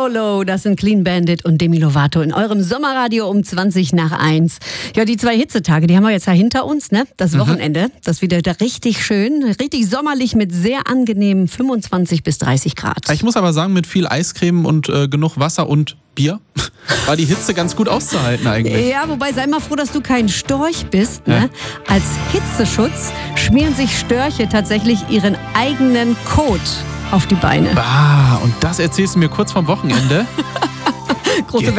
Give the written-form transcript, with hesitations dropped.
YOLO, das sind Clean Bandit und Demi Lovato in eurem Sommerradio um 1:20. Ja, die 2 Hitzetage, die haben wir jetzt ja hinter uns, ne? Das Wochenende, das wieder richtig schön, richtig sommerlich mit sehr angenehmen 25 bis 30 Grad. Ich muss aber sagen, mit viel Eiscreme und genug Wasser und Bier war die Hitze ganz gut auszuhalten eigentlich. Ja, wobei sei mal froh, dass du kein Storch bist. Ne? Als Hitzeschutz schmieren sich Störche tatsächlich ihren eigenen Kot auf die Beine. Und das erzählst du mir kurz vorm Wochenende? Große